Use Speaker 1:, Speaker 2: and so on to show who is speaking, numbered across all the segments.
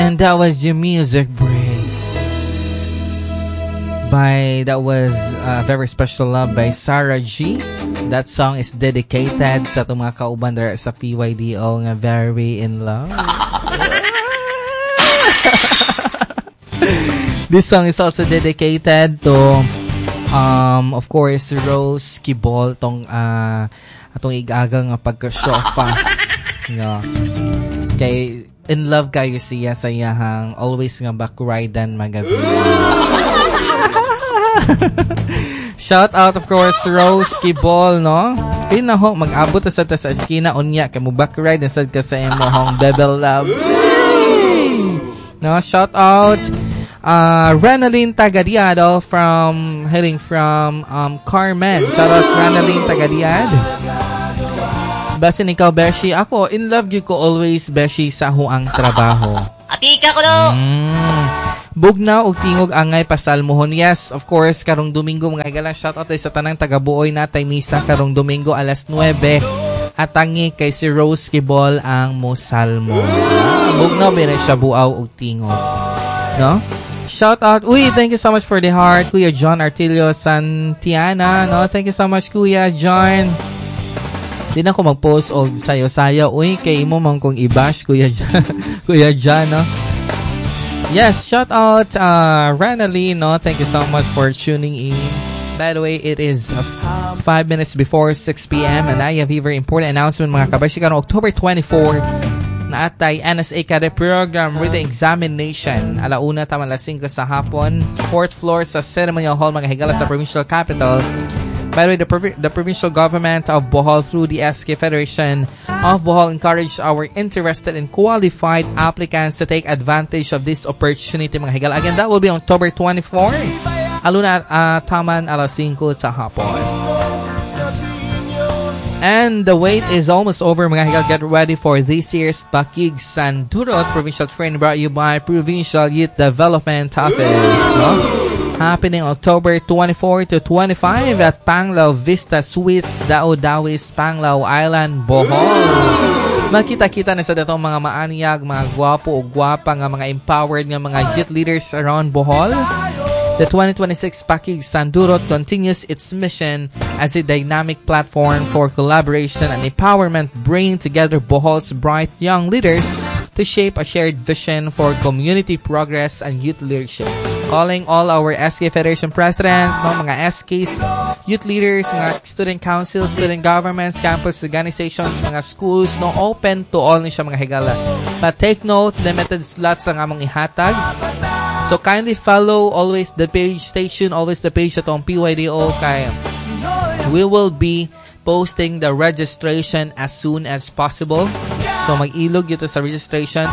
Speaker 1: And that was your music break. That was a very special love by Sarah G. That song is dedicated sa itong mga kauban there sa PYDO nga very in love. This song is also dedicated to of course Rose Kibol tong atong igagang nga pagka-sofa. Yeah. Kay in love kayo siya sa iyahang always nga backridean magabi. Shout out of course Rose Kibol, no? Pinaho mag-abot sa eskina unya kay mo backride sad ka sa imong Bebel Loves. No, shout out Renaline Tagadiado hailing from Carmen. Shout out Renaline Tagadiad. Basin ikaw, Beshi. Ako, in love you ko always, Beshi, sa huang trabaho.
Speaker 2: Atika ko no!
Speaker 1: Bugnaw og tingog angay pasalmohon. Yes, of course, karong Domingo mga higala. Shout out sa tanang taga-buoy natay misa karong Domingo alas 9. Atangi kay si Rose Kibol ang mosalmo. Bugnaw ba na siya buaw og tingog. No? Shout out. Uy, thank you so much for the heart. Kuya John Artilio Santiana. No? Thank you so much, Kuya John. Di na ako mag-post o sayo-sayo. Uy, kay mo mong kong i-bash, Kuya John. Kuya John, no? Yes, shout out Ranalee, no? Thank you so much for tuning in. By the way, it is 5 minutes before 6 p.m. and I have a very important announcement, mga kabashi. Karong October 24, na atay NSA Cadet Program with the examination. Alauna tama alas 5 sa hapon. 4th floor sa Ceremonial Hall, mga higala sa Provincial Capital. By the way, the provincial government of Bohol through the SK Federation of Bohol encouraged our interested and qualified applicants to take advantage of this opportunity, mga higala. Again, that will be on October 24. Aluna taman alas 5 sa hapon. And the wait is almost over, mga higal. Get ready for this year's Bakig Sandurot Provincial Training brought you by Provincial Youth Development Office. No? Happening October 24 to 25 at Panglao Vista Suites, Dao-Dawis, Panglao Island, Bohol. Makita-kita na sa datong mga maanyag, mga gwapo o gwapa nga mga empowered nga mga youth leaders around Bohol. The 2026 Bakig Sandurot continues its mission as a dynamic platform for collaboration and empowerment, bringing together Bohol's bright young leaders to shape a shared vision for community progress and youth leadership. Calling all our SK Federation presidents, no, mga SKs, youth leaders, mga student councils, student governments, campus organizations, mga schools, no, open to all ni siya, mga higala. But take note, limited slots lang among ihatag. So kindly follow always the page, stay tuned always the page atong PYDO kay we will be posting the registration as soon as possible. So mag-ilog ito sa registration.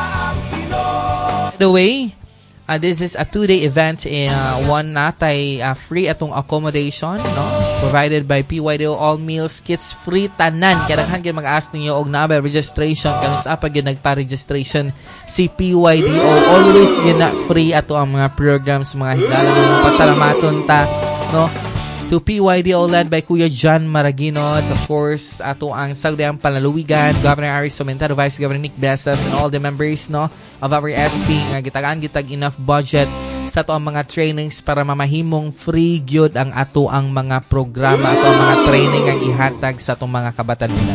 Speaker 1: By the way, this is a 2-day event in one natay free atong accommodation, no? Provided by PYDO, all meals, kits free tanan. Kaya daghan gyud mag-ask ninyo og naa registration kanus apa gyud nagpa-registration si PYDO. Always gyud na free ato ang mga programs, mga higala mo pasalamaton ta, no? To PYDO led by Kuya John Maraginot, of course, ato ang Sagdiang Palaluwigan, Governor Aris Somentado, Vice Governor Nick Besas, and all the members, no, of our SP nga gitag enough budget sa ato ang mga trainings para mamahimong free gyud ang ato ang mga programa, ato ang mga training ang ihatag sa atong mga kabatanunan.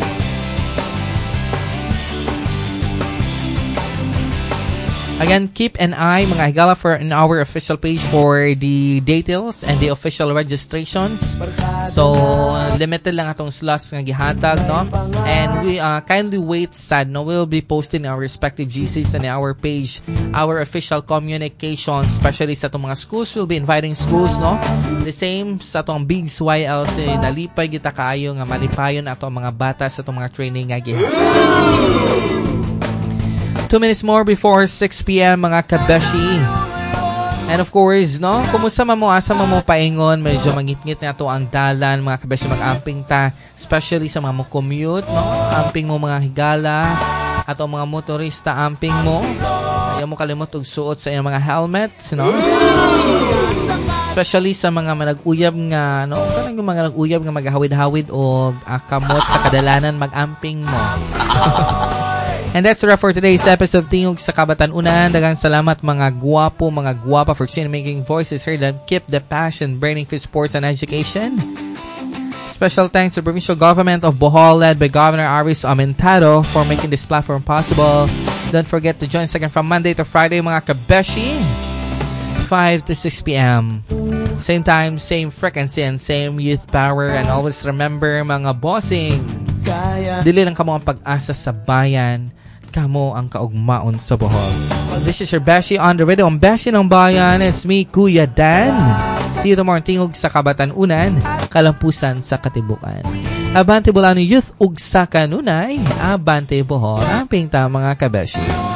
Speaker 1: Again, keep an eye, mga higala, for in our official page for the details and the official registrations. So, limited lang atong slots nga gihatag, no? And we kindly wait, sad, no? We'll be posting our respective GCs on our page, our official communications, especially sa atong mga schools. We'll be inviting schools, no? The same sa atong Big YLC, nalipay kita kaayo nga malipayon atong mga bata sa atong mga training nga gihatag. 2 minutes more before 6 p.m. mga kabeshi. And of course, no, kumusta mo, asa mo paingon, medyo mangit-ngit na ito ang dalan, mga kabeshi, mag-amping ta, especially sa mga mo commute, no, amping mo mga higala, at ang mga motorista, amping mo, ayaw mo kalimot og suot sa iyong mga helmets, no, especially sa mga manag-uyab nga, no, kanang yung mga nag-uyab nga maghawid-hawid o kamot sa kadalanan, mag-amping mo. And that's the wrap for today's episode of Tingog sa Kabatanunan. Daghang salamat mga gwapa for making voices heard and keep the passion burning for sports and education. Special thanks to the Provincial Government of Bohol led by Governor Aris Aumentado for making this platform possible. Don't forget to join us again from Monday to Friday mga kabeshi, 5 to 6 p.m. Same time, same frequency, and same youth power. And always remember mga bossing, dili lang kamo ang pag-asa sa bayan, kamo ang kaugmaon sa Bohol. This is your Beshi on the radio. Ang Beshi ng Bayan, it's me, Kuya Dan. See you tomorrow, Tingog sa Kabatanunan, kalampusan sa katibukan. Abante Bulano Youth ug sa kanunay, abante Bohol, ang pinta mga kabeshi.